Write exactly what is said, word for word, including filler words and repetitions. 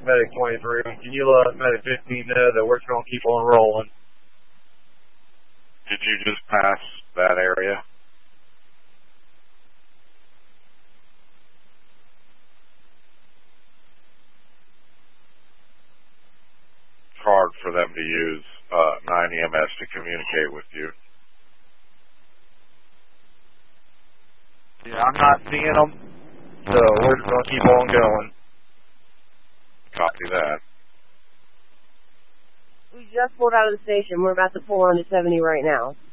Medic twenty-three. Can you let Medic fifteen know that we're going to keep on rolling? Did you just pass that area? It's hard for them to use uh, nine E M S to communicate with you. Yeah, I'm not seeing them, so we're just going to keep on going. Copy that. We just pulled out of the station. We're about to pull onto seventy right now.